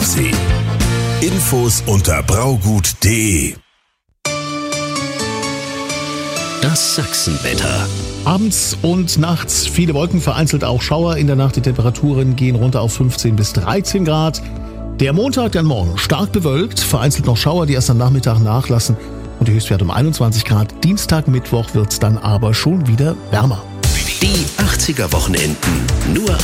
Stausee. Infos unter braugut.de. Das Sachsenwetter. Abends und nachts viele Wolken, vereinzelt auch Schauer. In der Nacht die Temperaturen gehen runter auf 15 bis 13 Grad. Der Montag, dann morgen stark bewölkt, vereinzelt noch Schauer, die erst am Nachmittag nachlassen. Und die Höchstwerte um 21 Grad. Dienstag, Mittwoch wird's dann aber schon wieder wärmer. Die 80er Wochenenden nur